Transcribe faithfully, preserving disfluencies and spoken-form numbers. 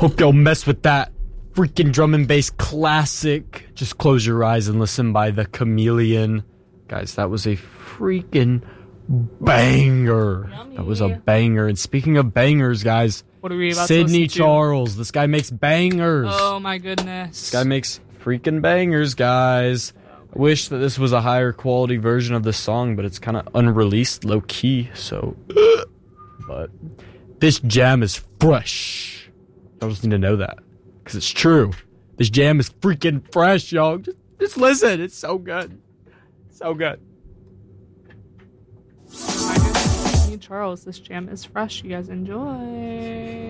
Hope y'all mess with that freaking drum and bass classic. Just Close Your Eyes and Listen by The Chameleon. Guys, that was a freaking banger. Yummy. That was a banger. And speaking of bangers, guys, what are we about Sydney to Charles. This guy makes bangers. Oh my goodness. This guy makes freaking bangers, guys. I wish that this was a higher quality version of this song, but it's kind of unreleased, low key. So, but this jam is fresh. I just need to know that because it's true. This jam is freaking fresh, y'all. Just, just listen. It's so good. So good. My goodness, Sydney Charles. This jam is fresh. You guys enjoy.